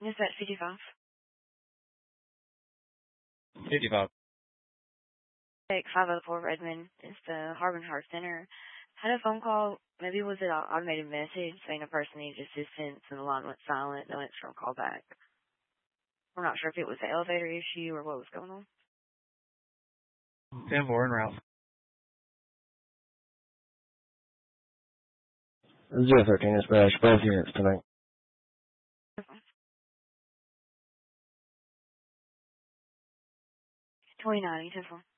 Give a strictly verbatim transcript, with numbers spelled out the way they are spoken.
Is that fifty-five? fifty-five. five oh four Redmond. It's the Harbin Heart Center. Had a phone call. Maybe was it an automated message saying a person needed assistance and the line went silent. No answer on call back. We're not sure if it was the elevator issue or what was going on. ten four en route. zero thirteen dispatch, both units tonight. twenty ninety, ten four.